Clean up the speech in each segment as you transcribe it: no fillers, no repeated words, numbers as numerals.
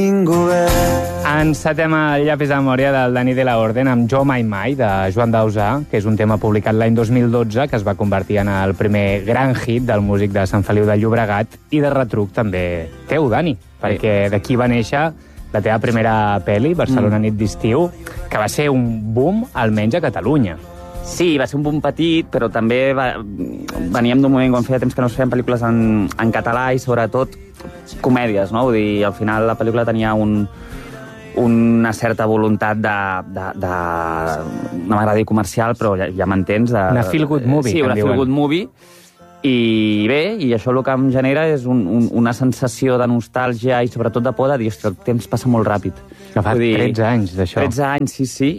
Encetem el llapis de memòria del Dani de la Orden amb Jo Mai Mai, de Joan Dausà, que és un tema publicat l'any 2012, que es va convertir en el primer gran hit del músic de Sant Feliu de Llobregat i de retruc també teu, Dani, perquè d'aquí va néixer la teva primera pel·li, Barcelona nit d'estiu, que va ser un boom, almenys a Catalunya. Sí, va ser un boom petit, però també veníem d'un moment quan feia temps que no es feien pel·lícules en català i sobretot comèdies, no? Vull dir, al final la pel·lícula tenia una certa voluntat de no m'agrada dir comercial, però ja m'entens. Una feel-good movie, sí, una feel-good movie. I bé, i això el que em genera és una sensació de nostàlgia i sobretot de por de dir, ostres, el temps passa molt ràpid. Que fa 13 anys, d'això. 13 anys, sí,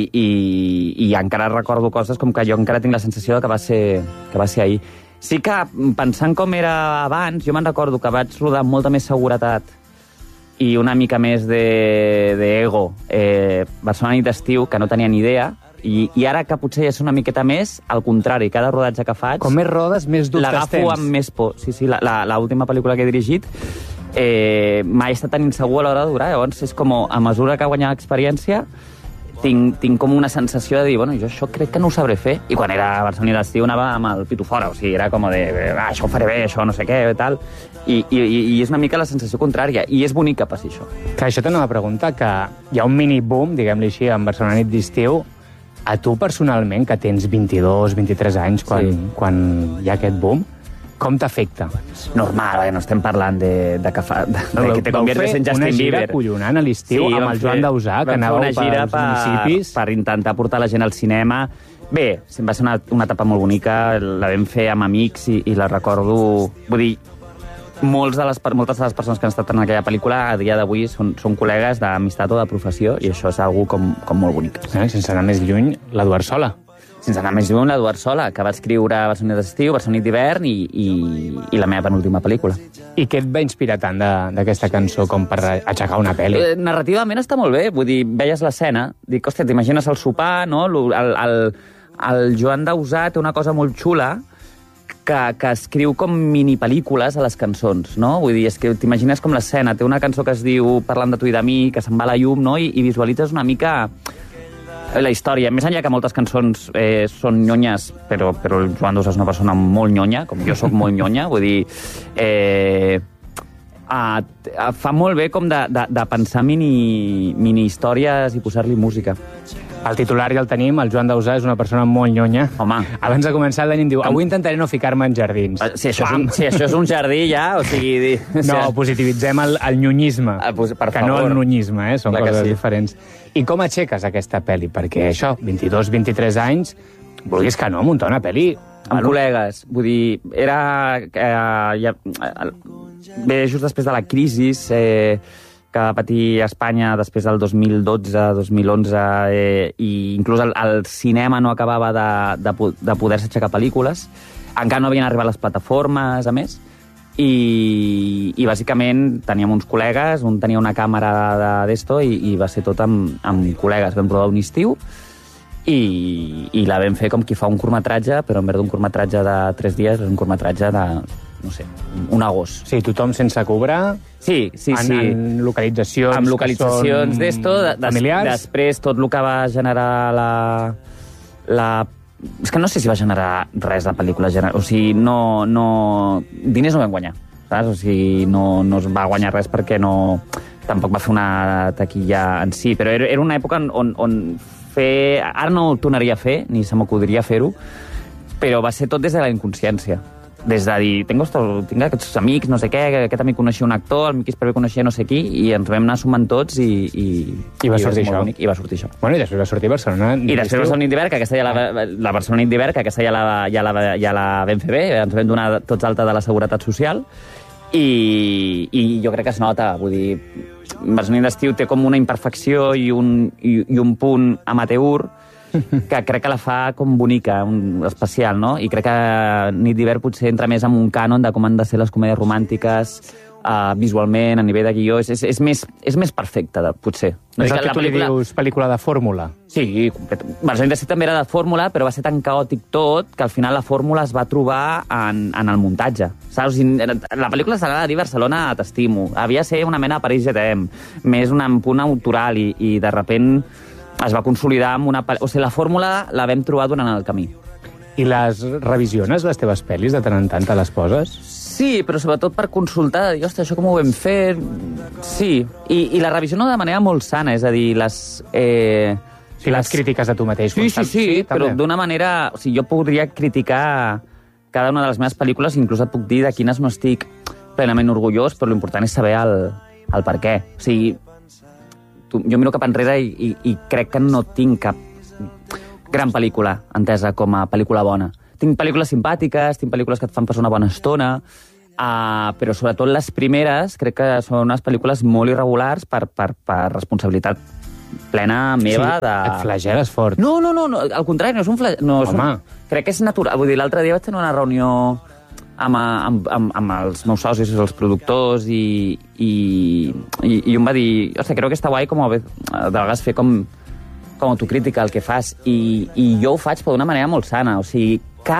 i encara recordo coses com que jo encara tinc la sensació que va ser ahir. Sí que, pensant com era abans, jo me'n recordo que vaig rodar amb molta més seguretat i una mica més d'ego Barcelona nit d'estiu, que no tenia ni idea, i ara que potser ja és una miqueta més, al contrari, cada rodatge que faig... Com més rodes, més dubtes tens. L'agafo amb més por. Sí, l'última pel·lícula que he dirigit mai he estat tan insegur a l'hora de durar. Llavors, és com, a mesura que guanyava experiència, tinc com una sensació de dir, bueno, jo això crec que no ho sabré fer. I quan era a Barcelona d'estiu anava amb el pitu fora, o sigui, era com de, això ho faré bé, això no sé què, tal. I és una mica la sensació contrària, i és bonic que passi això. Que això t'anava a preguntar, que hi ha un mini-boom, diguem-li així, en Barcelona nit d'estiu. A tu personalment, que tens 22, 23 anys, quan hi ha aquest boom, com t'afecta? Normal, no estem parlant de que te conviertes en Justin Bieber. Una gira collonant a l'estiu amb el Joan Dausà, que anàveu pels municipis. Per intentar portar la gent al cinema. Bé, va ser una etapa molt bonica, la vam fer amb amics i la recordo... Vull dir, moltes de les persones que han estat en aquella pel·lícula a dia d'avui són col·legues d'amistat o de professió, i això és algo com molt bonic. Sense anar més lluny, l'Eduard Sola. Sense anar més lluny, l'Eduard Sola, que va escriure Barcelona nit d'estiu, Barcelona nit d'hivern i la meva penúltima pel·lícula. I què et va inspirar tant d'aquesta cançó com per aixecar una pel·li? Narrativament està molt bé, vull dir, veies l'escena, dic, hòstia, t'imagines el sopar, no? El Joan Dausà té una cosa molt xula, que escriu com mini-pel·lícules a les cançons, no? Vull dir, és que t'imagines com l'escena. Té una cançó que es diu Parlant de tu i de mi, que se'n va la llum, no? I visualitzes una mica la història. Més enllà que moltes cançons són nyonyes, però el Joan Dausà és una persona molt nyonya, com jo sóc molt nyonya, vull dir... fa molt bé com de pensar mini-històries i posar-li música. El titular ja el tenim, el Joan Dausà és una persona molt nyonya. Home. Abans de començar el Dani em diu, avui intentaré no ficar-me en jardins. Si això és un jardí ja, o sigui... No, positivitzem el nyonyisme, que no el nunyisme, són coses diferents. I com aixeques aquesta pel·li? Perquè això, 22-23 anys, vulguis que no, muntar una pel·li... Amb col·legues, vull dir, era... Bé, just després de la crisi que va patir Espanya després del 2012-2011 i inclús el cinema no acabava de poder-se aixecar pel·lícules. Encara no havien arribat les plataformes, a més, i bàsicament teníem uns col·legues, un tenia una càmera d'esto i va ser tot amb col·legues. Vam rodar un estiu i la vam fer com qui fa un curtmetratge, però en lloc d'un curtmetratge de 3 dies és un curtmetratge de, no sé, un agost. Sí, tothom sense cobrar... Sí. En localitzacions... Amb localitzacions d'esto, familiars. Després tot el que va generar la... És que no sé si va generar res la pel·lícula. O sigui, no... Diners no vam guanyar, saps? O sigui, no es va guanyar res perquè no... Tampoc va fer una taquilla en si, però era una època on fer... Ara no ho tornaria a fer, ni se m'acudiria fer-ho, però va ser tot des de la inconsciència. Des de dir, tinc aquests amics, no sé què, aquest amic coneixia un actor, el Miqui Espriu coneixia no sé qui, i ens vam anar sumant tots i va sortir això. I va sortir això. Bueno, i després va sortir Barcelona nit d'estiu. I després Barcelona nit d'hivern, que aquesta la Barcelona nit d'hivern, que aquesta ja la vam fer bé, ens vam donar tots alta de la Seguretat Social, i jo crec que es nota, vull dir, Barcelona nit d'estiu té com una imperfecció i un punt amateur que crec que la fa com bonica, especial, no? I crec que Nit d'hivern potser entra més en un cànon de com han de ser les comèdies romàntiques, visualment, a nivell de guió, és més perfecta, potser. No és el que tu li dius pel·lícula de fórmula? Sí, Versió Indecent també era de fórmula, però va ser tan caòtic tot que al final la fórmula es va trobar en el muntatge. Saps? La pel·lícula s'anava a dir Barcelona t'estimo. Havia de ser una mena de París GTM, més un punt autoral, i de repent es va consolidar amb una... O sigui, la fórmula la vam trobar durant el camí. I les revisiones, les teves pel·lis, de tant en tant te les poses? Sí, però sobretot per consultar, dir, ostres, això com ho vam fer... Sí, i la revisió no de manera molt sana, és a dir, les crítiques de tu mateix. Sí, però d'una manera... O sigui, jo podria criticar cada una de les meves pel·lícules, inclús et puc dir de quines no estic plenament orgullós, però l'important és saber el per què. O sigui, jo miro cap enrere i crec que no tinc cap gran pel·lícula entesa com a pel·lícula bona. Tinc pel·lícules simpàtiques, tinc pel·lícules que et fan passar una bona estona, però sobretot les primeres crec que són unes pel·lícules molt irregulars per responsabilitat plena meva. Sí, et flagel·les fort. No, al contrari, no és un flagel... Crec que és natural. Vull dir, l'altre dia vaig tenir una reunió amb els meus socis, els productors, i em va dir, ostres, crec que està guai com de vegades fer com autocrítica el que fas, i jo ho faig però d'una manera molt sana. O sigui,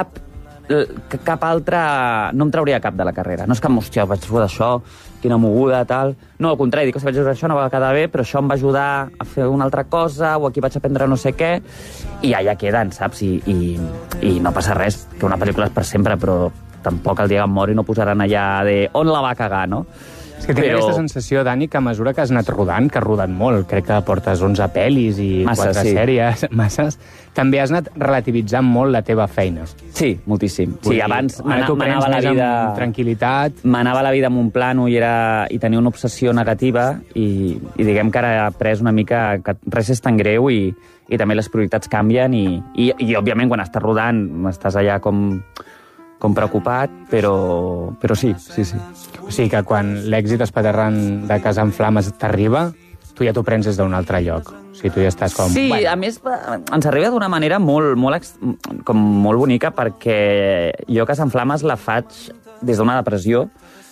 cap altra... No em trauria cap de la carrera. No és que, hòstia, vaig fer d'això, quina moguda, tal... No, al contrari, dic, vaig veure això, no va quedar bé, però això em va ajudar a fer una altra cosa, o aquí vaig aprendre no sé què, i allà queden, saps? I no passa res, que una pel·lícula és per sempre, però tampoc el dia que em mori no posaran allà de on la va cagar, no? És que tinc aquesta sensació, Dani, que a mesura que has anat rodant, que has rodat molt, crec que portes 11 pel·lis i 4 sèries, masses, també has anat relativitzant molt la teva feina. Sí, moltíssim. Sí, abans m'anava la vida... amb tranquil·litat. M'anava la vida amb un plano i tenia una obsessió negativa, i diguem que ara he après una mica que res és tan greu, i també les prioritats canvien, i òbviament, quan estàs rodant, estàs allà com preocupat, però sí. O sigui que quan l'èxit espaterrant de Casa en Flames t'arriba, tu ja t'ho prens des d'un altre lloc. O sigui, tu ja estàs com... Sí, a més, ens arriba d'una manera molt bonica, perquè jo Casa en Flames la faig des d'una depressió,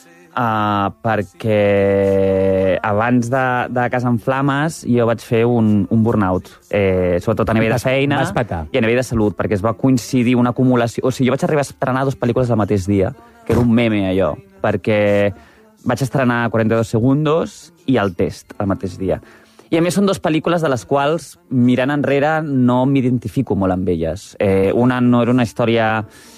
perquè abans de Casa en Flames jo vaig fer un burnout, sobretot a nivell de feina i a nivell de salut, perquè es va coincidir una acumulació... O sigui, jo vaig arribar a estrenar 2 pel·lícules al mateix dia, que era un meme, allò, perquè vaig estrenar 42 segundos i El test al mateix dia. I a més són 2 pel·lícules de les quals, mirant enrere, no m'identifico molt amb elles. Una no era una història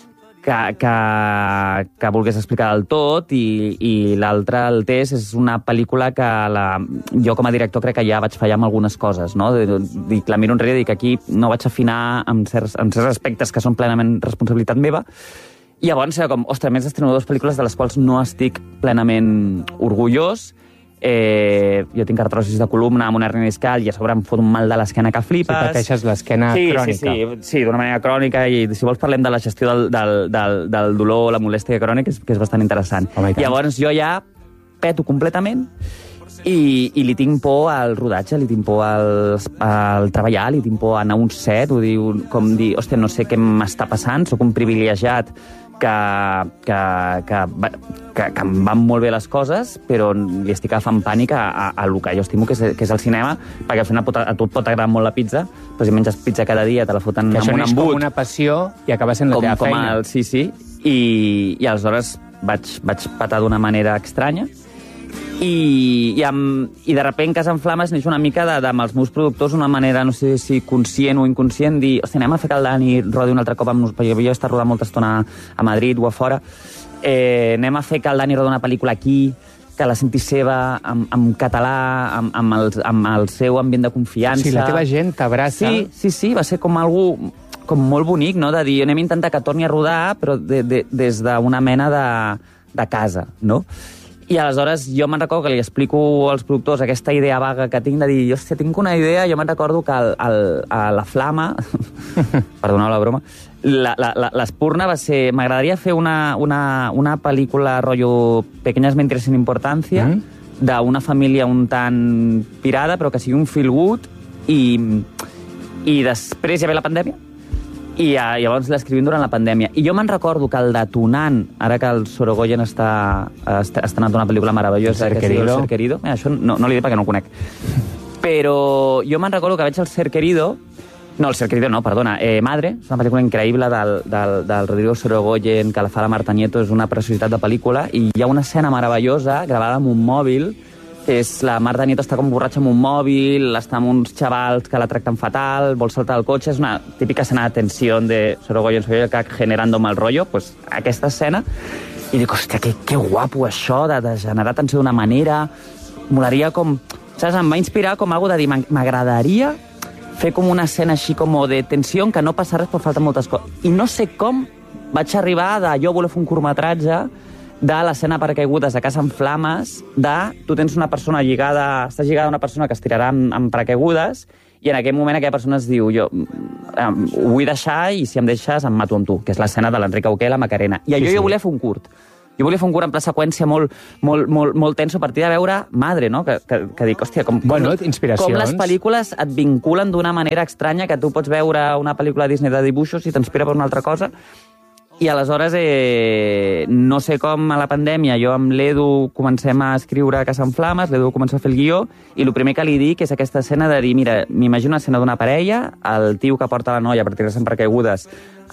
que volgués explicar del tot, i l'altra, El test, és una pel·lícula que jo com a director crec que ja vaig fallar amb algunes coses, no? La miro enrere i dic que aquí no vaig afinar en certs aspectes que són plenament responsabilitat meva. I llavors era com, ostres, més estreno 2 pel·lícules de les quals no estic plenament orgullós. Jo tinc artrosis de columna amb una hernia discal i a sobre em fot un mal de l'esquena que flipes. Si pateixes l'esquena crònica. Sí, d'una manera crònica, i si vols parlem de la gestió del dolor, la molèstia crònica, que és bastant interessant. Llavors jo ja peto completament i li tinc por al rodatge, li tinc por al treballar, li tinc por a anar a un set, com dir, hòstia, no sé què m'està passant, sóc un privilegiat que em van molt bé les coses, però li estic agafant pànic a el que jo estimo, que és el cinema, perquè al final a tu et pot agradar molt la pizza, però si menges pizza cada dia te la foten amb un embut. Que això neix com una passió i acaba sent la teva feina. Sí. I aleshores vaig patar d'una manera estranya, i de sobte Casa en Flames neix una mica amb els meus productors una manera, no sé si conscient o inconscient, dir, hòstia, anem a fer que el Dani rodi un altre cop amb nosaltres, perquè jo he estat rodant molta estona a Madrid o a fora, anem a fer que el Dani rodi una pel·lícula aquí, que la senti seva, en català, amb el seu ambient de confiança. Sí, la teva gent t'abraça. Sí, va ser com algú com molt bonic, no?, de dir, anem a intentar que torni a rodar, però des d'una mena de casa, no? I aleshores jo me'n recordo que li explico als productors aquesta idea vaga que tinc de dir, hòstia, tinc una idea, jo me'n recordo que a la Flama, perdoneu la broma, l'Espurna va ser, m'agradaria fer una pel·lícula rotllo Pequeñas mentiras sin importancia, d'una família un tant pirada, però que sigui un feel good, i després ja ve la pandèmia, I llavors l'escrivim durant la pandèmia. I jo me'n recordo que el detonant, ara que el Sorogoyen ha estrenat una pel·lícula meravellosa, El que es diu El Ser Ser Querido. Això no li dic perquè no ho conec. Però jo me'n recordo que veig El Ser Querido. No, El Ser Querido no, perdona. Madre, és una pel·lícula increïble del Rodrigo Sorogoyen, que la fa la Marta Nieto, és una preciositat de pel·lícula, i hi ha una escena meravellosa gravada amb un mòbil, que és la Marta Nieto està com borratxa amb un mòbil, està amb uns xavals que la tracten fatal, vol saltar del cotxe, és una típica escena de tensió de Sorogoyen generando mal rollo, pues aquesta escena, i dic, hòstia, que guapo això, de generar tensió d'una manera, molaria com... Saps, em va inspirar com algo de dir, m'agradaria fer com una escena així com de tensió en què no passa res però falten moltes coses. I no sé com vaig arribar de jo voler fer un curtmetratge de l'escena paracaigudes de Casa en Flames, tu tens una persona estàs lligada a una persona que es tirarà amb paracaigudes i en aquell moment aquella persona es diu ho vull deixar i si em deixes em mato amb tu, que és l'escena de l'Enric Auqué i la Macarena. I allò jo volia fer un curt. Jo volia fer un curt en pla seqüència molt tenso a partir de veure Madre, no? Que dic, hòstia, com les pel·lícules et vinculen d'una manera estranya, que tu pots veure una pel·lícula Disney de dibuixos i t'inspira per una altra cosa. I aleshores, no sé com a la pandèmia, jo amb l'Edu comencem a escriure Casa en Flames, l'Edu comença a fer el guió, i el primer que li dic és aquesta escena de dir, mira, m'imagino una escena d'una parella, el tio que porta la noia per tirar-se en paracaigudes,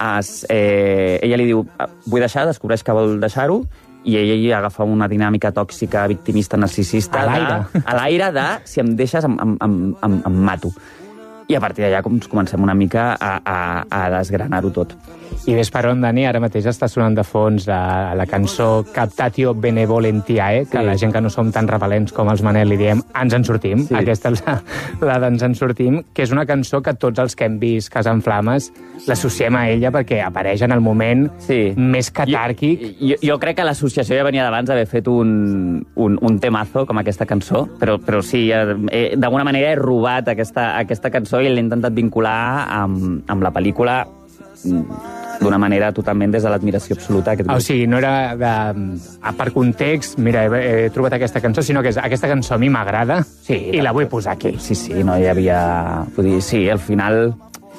ella li diu, vull deixar, descobreix que vol deixar-ho, i ella agafa una dinàmica tòxica, victimista, narcisista, a l'aire de, si em deixes, em mato. I a partir d'allà comencem una mica a desgranar-ho tot. I ves per on, Dani, ara mateix està sonant de fons la cançó Captatio Benevolentiae, que la gent que no som tan repel·lents com els Manel li diem ens en sortim. Sí. Aquesta és la d'Ens en sortim, que és una cançó que tots els que hem vist Casa en Flames l'associem a ella perquè apareix en el moment més catàrquic. Jo crec que l'associació ja venia d'abans d'haver fet un temazo com aquesta cançó, però sí, d'alguna manera he robat aquesta cançó i l'he intentat vincular amb la pel·lícula d'una manera totalment des de l'admiració absoluta. O sigui, no era per context, mira, he trobat aquesta cançó, sinó que aquesta cançó a mi m'agrada i la vull posar aquí. Sí, no hi havia... Vull dir, sí, al final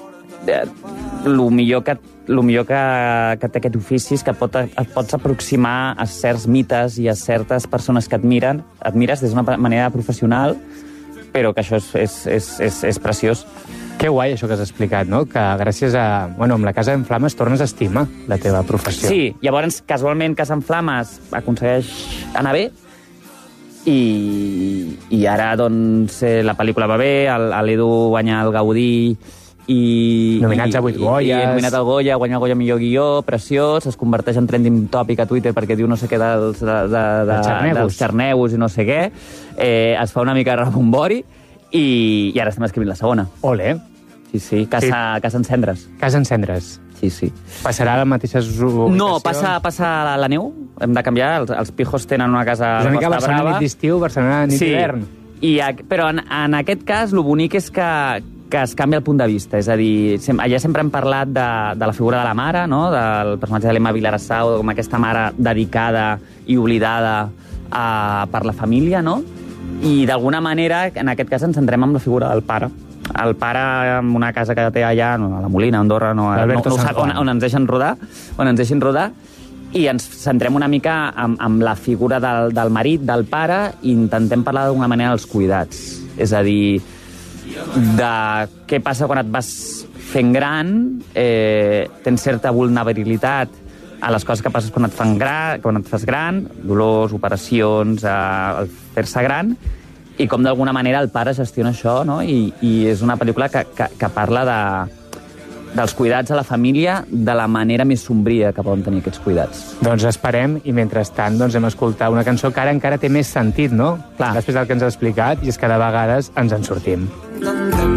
el millor que té aquest ofici és que et pots aproximar a certs mites i a certes persones que admires des d'una manera professional, però que això és preciós. Que guai això que has explicat, no? Que gràcies a... Bueno, amb la Casa en Flames tornes a estimar la teva professió. Sí, llavors, casualment, Casa en Flames aconsegueix anar bé i ara, doncs, la pel·lícula va bé, l'Edu guanya el Gaudí nominats a 8 Goyes. Nominat al Goya, guanya el Goya millor guió, preciós, es converteix en trending tòpic a Twitter perquè diu no sé què dels xarnegos i no sé què, es fa una mica de rebombori i ara estem escrivint la segona. Ole. Sí, Casa en cendres. Casa en cendres. Sí. Passarà a les mateixes ubicacions? No, passa a la neu, hem de canviar, els pijos tenen una casa a Costa Brava. És una mica Barcelona nit d'estiu, Barcelona nit d'hivern. Però en aquest cas, el bonic és que es canvia el punt de vista. És a dir, allà sempre hem parlat de la figura de la mare, no? Del personatge de l'Emma Vilarassau, com aquesta mare dedicada i oblidada per la família, no? I d'alguna manera, en aquest cas, ens centrem en la figura del pare. El pare en una casa que té allà, a la Molina, a Andorra, on ens deixen rodar, i ens centrem una mica en la figura del marit, del pare, i intentem parlar d'alguna manera dels cuidats. És a dir, de què passa quan et vas fent gran, tens certa vulnerabilitat a les coses que passes quan et fas gran, dolors, operacions, fer-se gran, i com d'alguna manera el pare gestiona això, no? I és una pel·lícula que parla dels cuidats a la família de la manera més sombria que poden tenir aquests cuidats. Doncs esperem, i mentrestant hem escoltat una cançó que ara encara té més sentit, no? Clar. Després del que ens ha explicat, i és que de vegades ens en sortim.